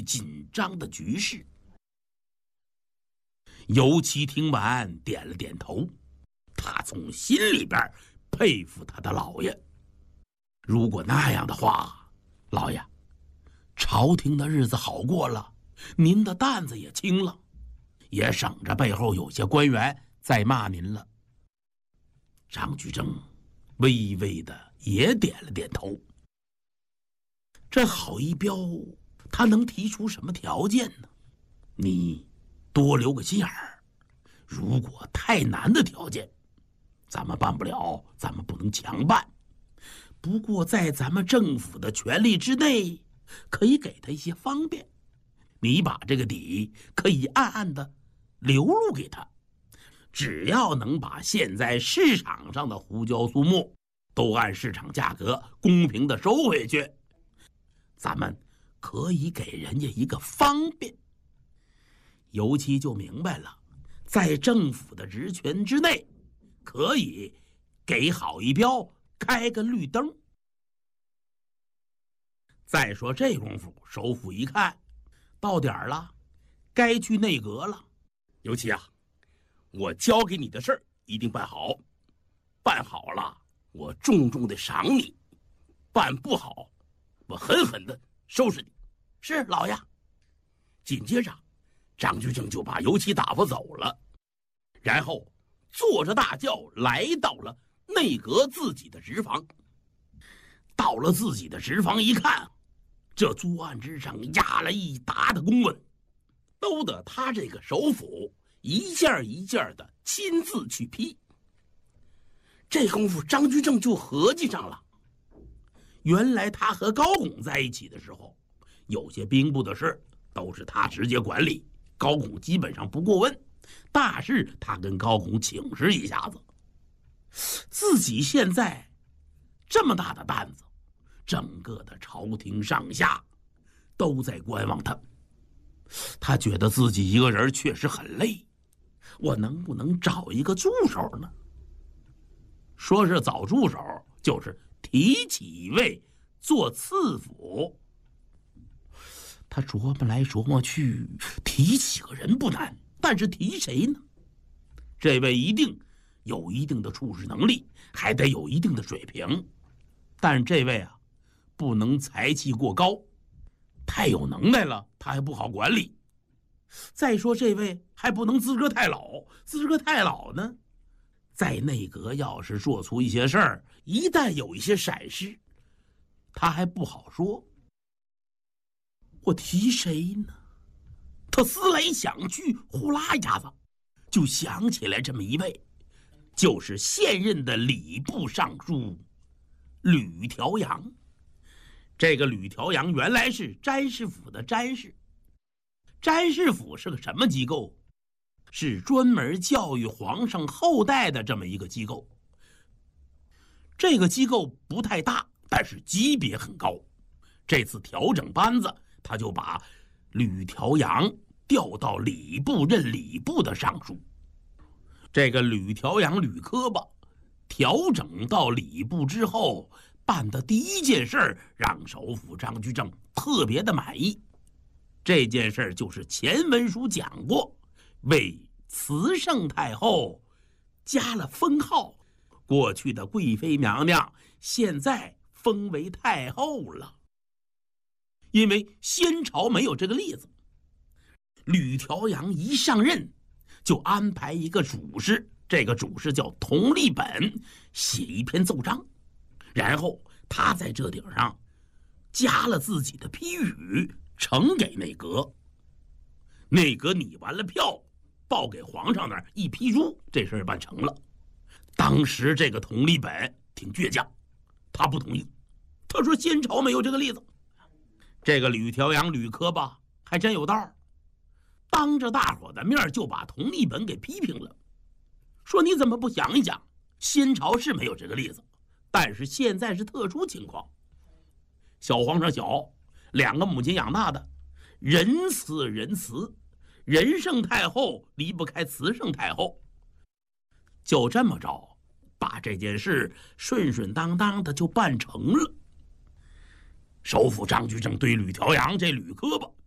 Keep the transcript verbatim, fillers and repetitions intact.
紧张的局势。尤其听完点了点头，他从心里边佩服他的老爷。如果那样的话，老爷，朝廷的日子好过了，您的担子也轻了，也省着背后有些官员在骂您了。张居正微微的也点了点头。这郝一彪他能提出什么条件呢？你多留个心眼儿，如果太难的条件咱们办不了，咱们不能强办。不过在咱们政府的权力之内，可以给他一些方便。你把这个底可以暗暗的流露给他，只要能把现在市场上的胡椒苏木都按市场价格公平的收回去，咱们可以给人家一个方便。尤其就明白了，在政府的职权之内，可以给郝一彪开个绿灯。再说这功夫，首府一看到点儿了，该去内阁了。 尤其啊，我交给你的事儿一定办好，办好了我重重的赏你，办不好我狠狠的收拾你。 是老爷。 紧接着张居正就把尤其打发走了，然后坐着大轿来到了内阁自己的职房。 到了自己的职房一看，这桌案之上压了一沓的公文， 都得他这个首辅一件一件的亲自去批。这功夫张居正就合计上了， 原来他和高拱在一起的时候，有些兵部的事都是他直接管理，高拱基本上不过问，大事他跟高拱请示一下子。自己现在这么大的担子，整个的朝廷上下都在观望他，他觉得自己一个人确实很累，我能不能找一个助手呢？说是找助手，就是提起一位做次辅。他琢磨来琢磨去，提起个人不难，但是提谁呢？这位一定有一定的处事能力，还得有一定的水平，但这位啊，不能才气过高，太有能耐了他还不好管理。再说这位还不能资格太老，资格太老呢，在内阁要是做出一些事儿，一旦有一些闪失，他还不好说。我提谁呢？他思来想去，呼啦一下子就想起来这么一位，就是现任的礼部尚书吕调阳。这个吕调阳原来是詹事府的詹事。詹事府是个什么机构？是专门教育皇上后代的这么一个机构。这个机构不太大，但是级别很高。这次调整班子，他就把吕调阳调到礼部任礼部的尚书。这个吕调阳吕科吧，调整到礼部之后，办的第一件事让首辅张居正特别的满意。这件事就是前文书讲过，为慈圣太后加了封号，过去的贵妃娘娘现在封为太后了。因为先朝没有这个例子，吕调阳一上任就安排一个主事，这个主事叫同立本，写一篇奏章，然后他在这顶上加了自己的批语，呈给内阁。内阁拟完了票，报给皇上那儿一批注，这事儿办成了。当时这个同立本挺倔强，他不同意，他说先朝没有这个例子。这个吕调阳吕科吧还真有道，当着大伙的面就把同立本给批评了，说你怎么不想一想，先朝是没有这个例子，但是现在是特殊情况，小皇上小，两个母亲养大的，仁慈仁慈，仁圣太后离不开慈圣太后，就这么着把这件事顺顺当当的就办成了。首辅张居正对吕调阳这吕科吧